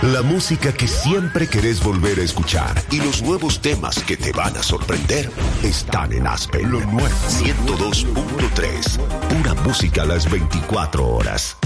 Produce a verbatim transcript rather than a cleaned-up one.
La música que siempre querés volver a escuchar y los nuevos temas que te van a sorprender están en Aspen. Lo nuevo ciento dos punto tres. Pura música a las veinticuatro horas.